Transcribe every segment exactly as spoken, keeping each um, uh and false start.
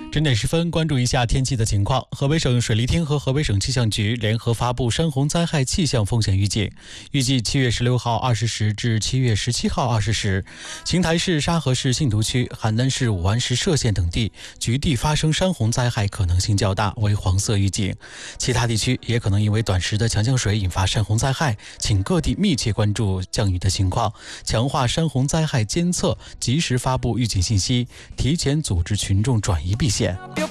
整点时分，关注一下天气的情况。河北省水利厅和河北省气象局联合发布山洪灾害气象风险预警，预计七月十六号二十时至七月十七号二十时，邢台市、沙河市信徒区、邯郸市武安市歙县等地局地发生山洪灾害可能性较大，为黄色预警。其他地区也可能因为短时的强降水引发山洪灾害，请各地密切关注降雨的情况，强化山洪灾害监测，及时发布预警信息，提前组织群众转移避险。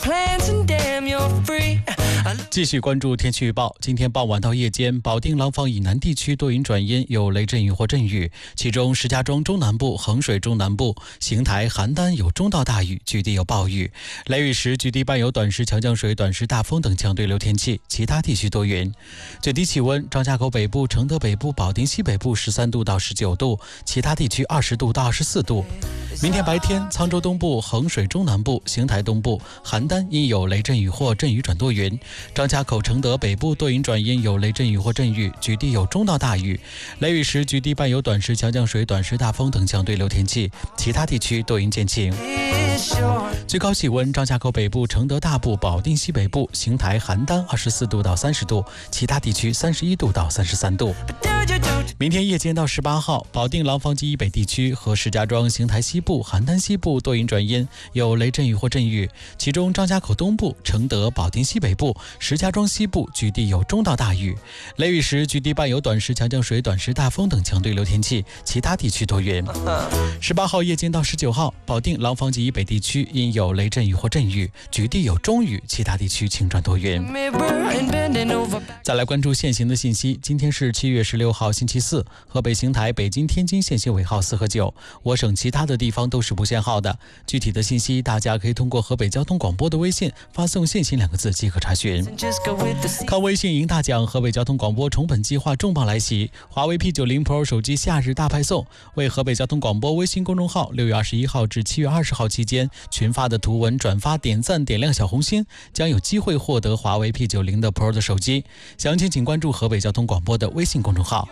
继续关注天气预报，今天傍晚到夜间，保定廊坊以南地区多云转阴，有雷阵雨或阵雨，其中石家庄中南部、衡水中南部、邢台、邯郸有中到大雨，局地有暴雨。雷雨时局地伴有短时强降水、短时大风等强对流天气，其他地区多云。最低气温，张家口北部、承德北部、保定西北部十三度到十九度，其他地区二十度到二十四度。明天白天，沧州东部、衡水中南部、邢台东部、邯郸因有雷阵雨或阵雨转多云，张家口、承德北部多云转阴，有雷阵雨或阵雨，局地有中到大雨。雷雨时局地伴有短时强降水、短时大风等强对流天气，其他地区多云见晴。最高气温，张家口北部、承德大部、保定西北部、邢台、邯郸二十四度到三十度，其他地区三十一度到三十三度。明天夜间到十八号，保定廊坊及以北地区和石家庄、邢台西部、邯郸西部多云转阴，有雷阵雨或阵雨，其中张家口东部、承德、保定西北部、石家庄西部局地有中到大雨。雷雨时局地伴有短时强降水、短时大风等强对流天气，其他地区多云。十八号夜间到十九号，保定廊坊及以北地区因有雷阵雨或阵雨，局地有中雨，其他地区晴转多云。再来关注限行的信息，今天是七月十六号星期四，河北邢台、北京、天津限行尾号四和九，我省其他的地方都是不限号的。具体的信息大家可以通过河北交通广播的微信发送限行两个字即可查询。靠微信赢大奖，河北交通广播重本计划重磅来袭，华为 P 九十 Pro 手机夏日大派送，为河北交通广播微信公众号六月二十一号至七月二十号期间群发的图文转发点赞点亮小红心，将有机会获得华为 P 九十 的 Pro 的手机。详情请关注河北交通广播的微信公众号。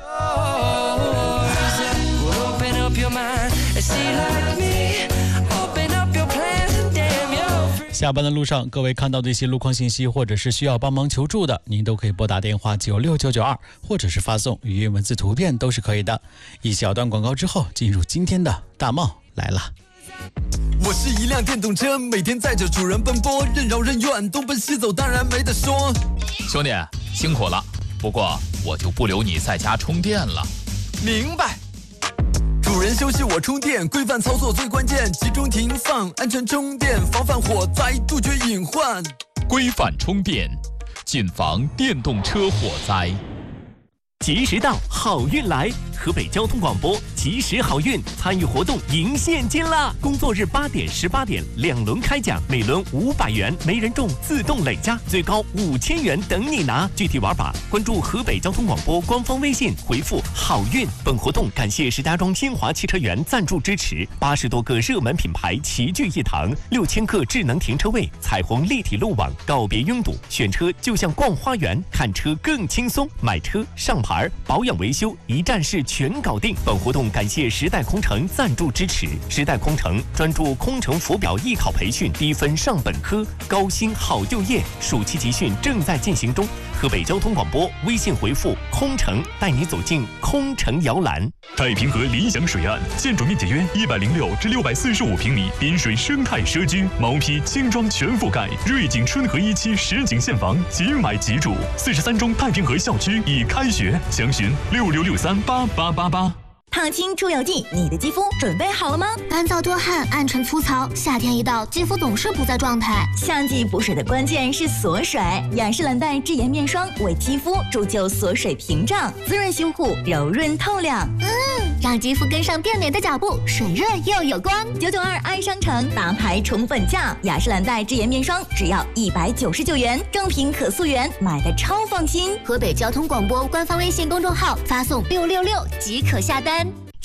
下班的路上，各位看到的一些路况信息或者是需要帮忙求助的，您都可以拨打电话九六九九二，或者是发送语音文字图片都是可以的。一小段广告之后，进入今天的大帽来了。 我是一辆电动车，每天载着主人奔波，任劳任怨，东奔西走，当然没得说。 兄弟辛苦了，不过我就不留你在家充电了。 明白。主人休息我充电，规范操作最关键，集中停放，安全充电，防范火灾，杜绝隐患。 规范充电，谨防电动车火灾。 及时到，好运来！河北交通广播及时好运参与活动赢现金啦！工作日八点、十八点两轮开奖，每轮五百元，没人中自动累加，最高五千元等你拿。具体玩法关注河北交通广播官方微信，回复好运。本活动感谢石家庄新华汽车园赞助支持，八十多个热门品牌齐聚一堂，六千个智能停车位，彩虹立体路网，告别拥堵，选车就像逛花园，看车更轻松，买车上牌保养维修一站式全搞定。本活动感谢时代空乘赞助支持，时代空乘专注空乘浮表艺考培训，低分上本科，高薪好就业，暑期集训正在进行中。河北交通广播微信回复空乘，带你走进空乘摇篮。 太平河理想水岸，建筑面积约一百零六至六百四十五平米，滨水生态社区，毛坯轻装全覆盖，瑞景春和一期实景现房，即买即住。四十三中太平河校区已开学，详询六六六三八八八八。 烫青出油剂，你的肌肤准备好了吗？ 干燥多汗、暗沉粗糙，夏天一到，肌肤总是不在状态。 夏季补水的关键是锁水，雅诗兰黛智颜面霜为肌肤铸就锁水屏障，滋润修护，柔润透亮。 嗯，让肌肤跟上变美的脚步，水润又有光。 九九二爱商城大牌宠粉价，雅诗兰黛智颜面霜只要一百九十九元，正品可溯源，买的超放心。 河北交通广播官方微信公众号发送六六六即可下单。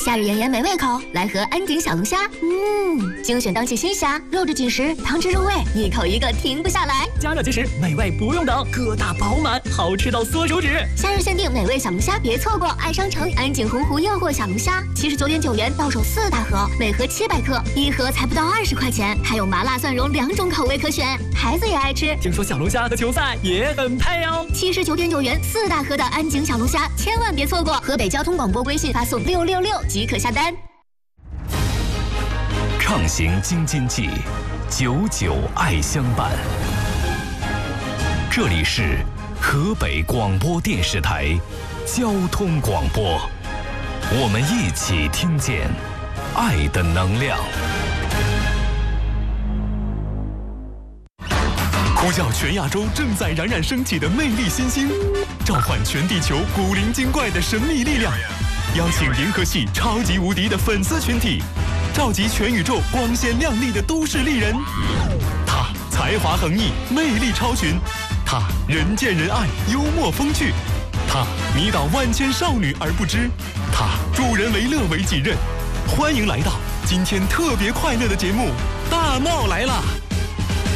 夏日炎炎美胃口，来盒安井小龙虾。嗯，精选当季新虾，肉质紧实，汤汁入味，一口一个停不下来。 加热即食，美味不用等，个大饱满，好吃到缩手指。 夏日限定美味小龙虾，别错过！爱商城安井洪湖诱惑小龙虾，七十九点九元到手四大盒，每盒七百克，一盒才不到二十块钱，还有麻辣蒜蓉两种口味可选，孩子也爱吃。 听说小龙虾和球赛也很配哦。 七十九点九元四大盒的安井小龙虾，千万别错过！河北交通广播微信发送六六六即可下单。 畅行京津冀，久久爱相伴。这里是河北广播电视台交通广播，我们一起听见爱的能量。 呼叫全亚洲正在冉冉升起的魅力新星，召唤全地球古灵精怪的神秘力量，邀请银河系超级无敌的粉丝群体，召集全宇宙光鲜亮丽的都市丽人。他才华横溢，魅力超群；他人见人爱，幽默风趣；他迷倒万千少女而不知；他助人为乐为己任。欢迎来到今天特别快乐的节目《大帽来了》。